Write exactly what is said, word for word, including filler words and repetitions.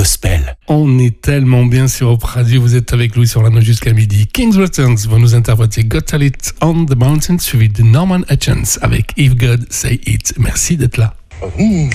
gospel. On est tellement bien sur Europe Radio, vous êtes avec Louis sur la note jusqu'à midi. Kings Returns vont nous interpréter Got a Lit on the Mountain, suivi de Norman Hutchins avec If God Say It. Merci d'être là. Mmh.